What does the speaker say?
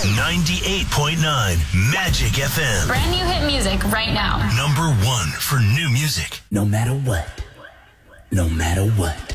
98.9 Magic FM. Brand new hit music right now. #1 for new music. No matter what. No matter what.